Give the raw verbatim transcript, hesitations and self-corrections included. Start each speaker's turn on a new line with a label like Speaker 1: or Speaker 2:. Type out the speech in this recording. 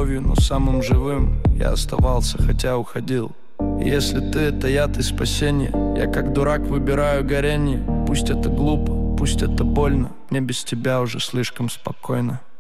Speaker 1: любовью, но самым живым я оставался, хотя уходил. И если ты — это яд и спасение, я как дурак выбираю горение. Пусть это глупо, пусть это больно, мне без тебя уже слишком спокойно.